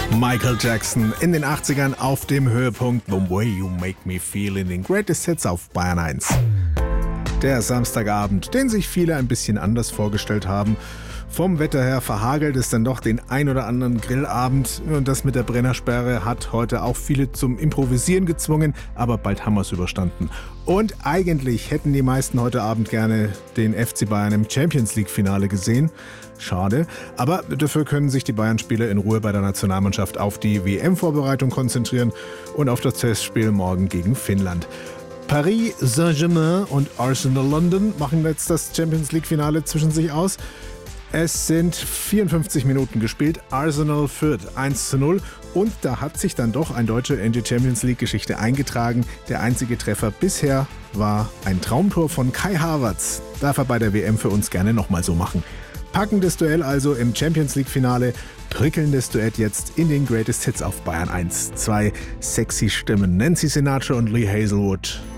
Michael Jackson in den 80ern auf dem Höhepunkt The Way You Make Me Feel in den Greatest Hits auf Bayern 1. Der Samstagabend, den sich viele ein bisschen anders vorgestellt haben. Vom Wetter her verhagelt es dann doch den ein oder anderen Grillabend. Und das mit der Brennersperre hat heute auch viele zum Improvisieren gezwungen, aber bald haben wir es überstanden. Und eigentlich hätten die meisten heute Abend gerne den FC Bayern im Champions-League-Finale gesehen. Schade, aber dafür können sich die Bayern-Spieler in Ruhe bei der Nationalmannschaft auf die WM-Vorbereitung konzentrieren und auf das Testspiel morgen gegen Finnland. Paris Saint-Germain und Arsenal London machen jetzt das Champions-League-Finale zwischen sich aus. Es sind 54 Minuten gespielt, Arsenal führt 1:0 und da hat sich dann doch ein Deutscher in die Champions-League-Geschichte eingetragen. Der einzige Treffer bisher war ein Traumtor von Kai Havertz. Darf er bei der WM für uns gerne nochmal so machen. Packendes Duell also im Champions-League-Finale, prickelndes Duett jetzt in den Greatest Hits auf Bayern 1. Zwei sexy Stimmen, Nancy Sinatra und Lee Hazelwood.